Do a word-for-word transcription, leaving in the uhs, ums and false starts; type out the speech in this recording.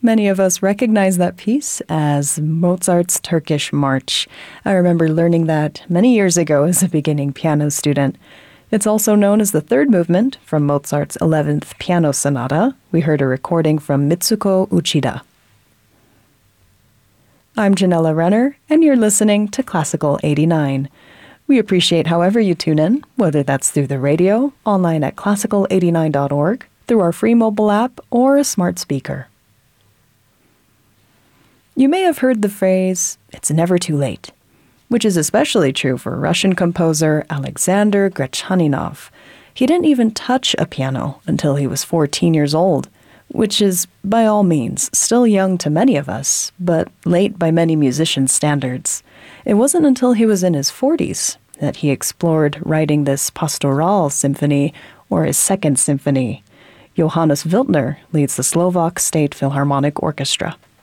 Many of us recognize that piece as Mozart's Turkish March. I remember learning that many years ago as a beginning piano student. It's also known as the third movement from Mozart's eleventh Piano Sonata. We heard a recording from Mitsuko Uchida. I'm Janella Renner, and you're listening to Classical eighty-nine. We appreciate however you tune in, whether that's through the radio, online at classical eighty-nine dot org, through our free mobile app, or a smart speaker. You may have heard the phrase, "It's never too late," which is especially true for Russian composer Alexander Grachaninov. He didn't even touch a piano until he was fourteen years old, which is, by all means, still young to many of us, but late by many musicians' standards. It wasn't until he was in his forties that he explored writing this pastoral symphony, or his second symphony. Johannes Wildner leads the Slovak State Philharmonic Orchestra.